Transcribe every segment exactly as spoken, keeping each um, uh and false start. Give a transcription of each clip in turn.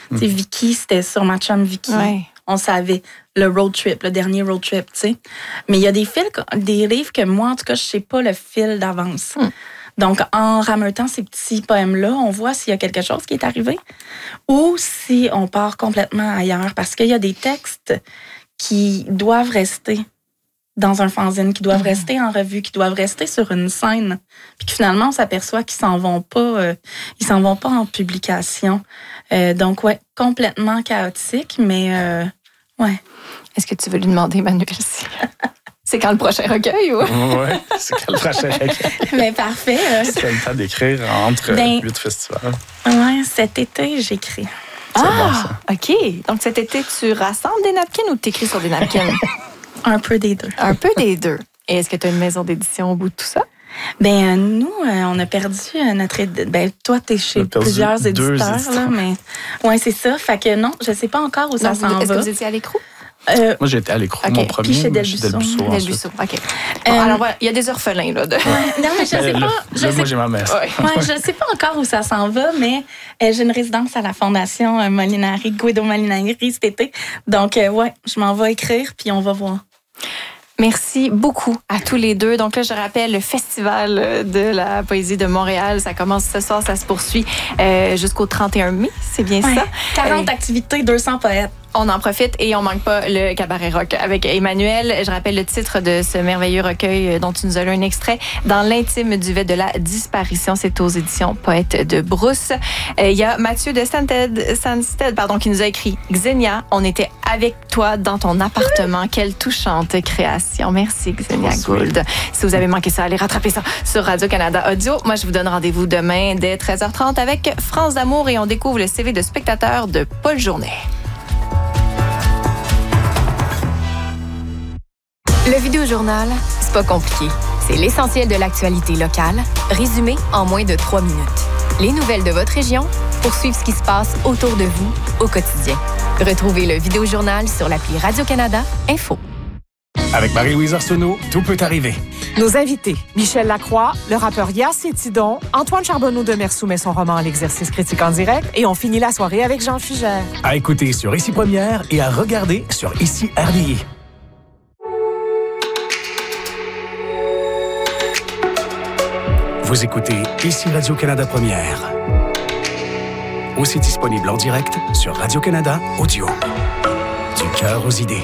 Mm. Tu sais, Vicky, c'était sur ma chum Vicky. Ouais. On savait le road trip, le dernier road trip, tu sais. Mais il y a des fils, des livres que moi, en tout cas, je sais pas le fil d'avance. Mm. Donc, en rameutant ces petits poèmes-là, on voit s'il y a quelque chose qui est arrivé ou si on part complètement ailleurs. Parce qu'il y a des textes qui doivent rester dans un fanzine, qui doivent mmh. rester en revue, qui doivent rester sur une scène. Puis que finalement, on s'aperçoit qu'ils s'en vont pas, euh, ils s'en vont pas en publication. Euh, donc, ouais, complètement chaotique, mais euh, ouais. Est-ce que tu veux lui demander, Emmanuel, si... C'est quand le prochain recueil, ou? Oui, c'est quand le prochain recueil. Mais parfait. Euh... C'est le temps d'écrire entre ben, huit festivals. Oui, cet été, j'écris. Ah, bon, OK. Donc, cet été, tu rassembles des napkins ou tu écris sur des napkins? Un peu des deux. Un peu des deux. Et est-ce que tu as une maison d'édition au bout de tout ça? Ben nous, euh, on a perdu euh, notre... Ben toi, t'es chez plusieurs éditeurs, là, mais... Oui, c'est ça. Fait que non, je sais pas encore où ça non, s'en va. Est-ce que vous étiez à l'écrou? Euh, Moi, j'étais à l'écrou, okay. mon premier. Puis chez Delbuisseau. Delbuisseau, OK. Bon, euh, alors, voilà, il y a des orphelins, là. De... Ouais, non, mais je sais pas... Là, je là sais... moi, j'ai ma mère. Ouais. Ouais, je sais pas encore où ça s'en va, mais euh, j'ai une résidence à la Fondation euh, Molinari, Guido Molinari, cet été. Donc, euh, ouais, je m'en vais écrire, puis on va voir. Merci beaucoup à tous les deux. Donc là, je rappelle, le Festival de la poésie de Montréal, ça commence ce soir, ça se poursuit euh, jusqu'au trente et un mai, c'est bien ouais. ça? quarante euh, activités, deux cents poètes. On en profite et on manque pas le cabaret rock avec Emmanuel. Je rappelle le titre de ce merveilleux recueil dont tu nous as lu un extrait, Dans l'intime duvet de la disparition. C'est aux éditions Poète de Brousse. Il y a Mathieu de Sansted, Sansted, pardon, qui nous a écrit Xenia, on était avec toi dans ton appartement. Quelle touchante création. Merci Xenia Gould. Si vous avez manqué ça, allez rattraper ça sur Radio-Canada Audio. Moi, je vous donne rendez-vous demain dès treize heures trente avec France d'amour et on découvre le C V de spectateur de Paul Journet. Le Vidéojournal, c'est pas compliqué. C'est l'essentiel de l'actualité locale, résumé en moins de trois minutes. Les nouvelles de votre région pour suivre ce qui se passe autour de vous au quotidien. Retrouvez le Vidéojournal sur l'appli Radio-Canada Info. Avec Marie-Louise Arsenault, tout peut arriver. Nos invités, Michel Lacroix, le rappeur Yass et Tidon, Antoine Charbonneau de Mer soumet son roman à l'exercice critique en direct et on finit la soirée avec Jean Fugère. À écouter sur Ici Première et à regarder sur Ici R D I. Vous écoutez Ici Radio-Canada Première. Aussi disponible en direct sur Radio-Canada Audio. Du cœur aux idées.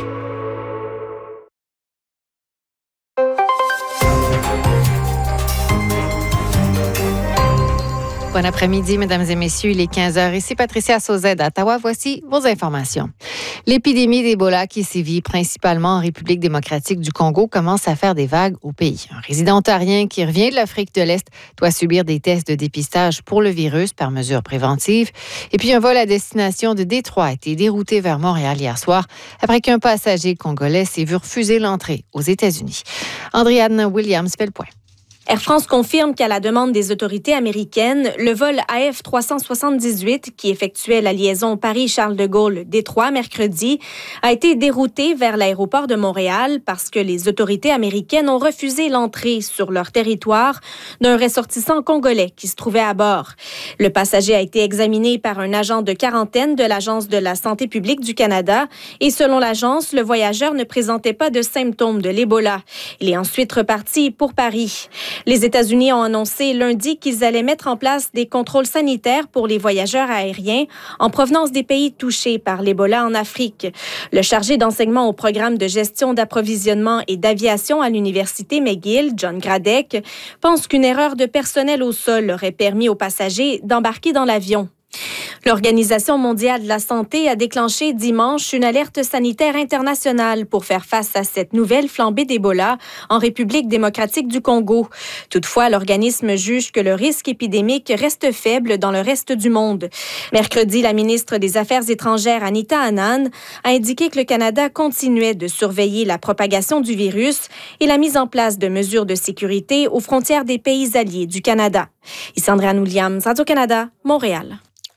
Bon après-midi, mesdames et messieurs. Il est quinze heures. Ici Patricia Sauzet à Ottawa. Voici vos informations. L'épidémie d'Ebola qui sévit principalement en République démocratique du Congo commence à faire des vagues au pays. Un résident ontarien qui revient de l'Afrique de l'Est doit subir des tests de dépistage pour le virus par mesure préventive. Et puis un vol à destination de Détroit a été dérouté vers Montréal hier soir après qu'un passager congolais s'est vu refuser l'entrée aux États-Unis. Andréane Williams fait le point. Air France confirme qu'à la demande des autorités américaines, le vol A F trois cent soixante-dix-huit, qui effectuait la liaison Paris-Charles de Gaulle-Détroit mercredi, a été dérouté vers l'aéroport de Montréal parce que les autorités américaines ont refusé l'entrée sur leur territoire d'un ressortissant congolais qui se trouvait à bord. Le passager a été examiné par un agent de quarantaine de l'Agence de la santé publique du Canada et selon l'agence, le voyageur ne présentait pas de symptômes de l'Ebola. Il est ensuite reparti pour Paris. Les États-Unis ont annoncé lundi qu'ils allaient mettre en place des contrôles sanitaires pour les voyageurs aériens en provenance des pays touchés par l'Ebola en Afrique. Le chargé d'enseignement au programme de gestion d'approvisionnement et d'aviation à l'Université McGill, John Gradek, pense qu'une erreur de personnel au sol aurait permis aux passagers d'embarquer dans l'avion. L'Organisation mondiale de la santé a déclenché dimanche une alerte sanitaire internationale pour faire face à cette nouvelle flambée d'Ebola en République démocratique du Congo. Toutefois, l'organisme juge que le risque épidémique reste faible dans le reste du monde. Mercredi, la ministre des Affaires étrangères, Anita Anand, a indiqué que le Canada continuait de surveiller la propagation du virus et la mise en place de mesures de sécurité aux frontières des pays alliés du Canada. Ici Andréane Williams, Radio-Canada, Montréal.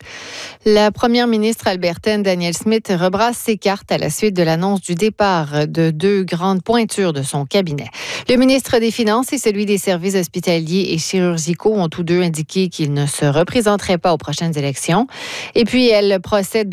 La première ministre albertaine Danielle Smith rebrasse ses cartes à la suite de l'annonce du départ de deux grandes pointures de son cabinet. Le ministre des Finances et celui des services hospitaliers et chirurgicaux ont tous deux indiqué qu'ils ne se représenteraient pas aux prochaines élections. Et puis, elle procède